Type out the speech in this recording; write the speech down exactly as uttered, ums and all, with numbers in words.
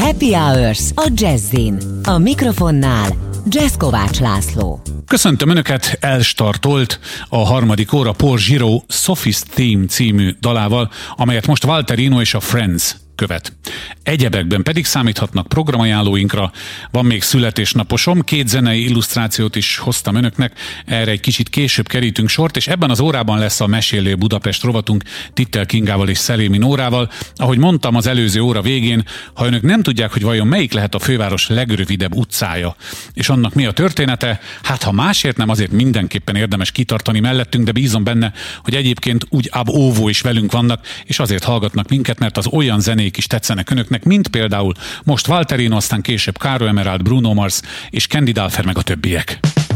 Happy Hours a Jazzin. A mikrofonnál Jazz Kovács László. Köszöntöm Önöket, elstartolt a harmadik óra Paul Giraud Sophie's Theme című dalával, amelyet most Walter Eno és a Friends követ. Egyebekben pedig számíthatnak programajánlóinkra, van még születésnaposom, két zenei illusztrációt is hoztam Önöknek, erre egy kicsit később kerítünk sort, és ebben az órában lesz a Mesélő Budapest rovatunk Tittel Kingával és Szelémi Nórával. Ahogy mondtam az előző óra végén, ha Önök nem tudják, hogy vajon melyik lehet a főváros legrövidebb utcája, és annak mi a története, hát ha másért nem, azért mindenképpen érdemes kitartani mellettünk, de bízom benne, hogy egyébként úgy ab óvó is velünk vannak, és azért hallgatnak minket, mert az olyan zenék is tetszenek Önöknek, mint például most Walter Eno, aztán később Caro Emerald, Bruno Mars és Candy Dulfer meg a többiek.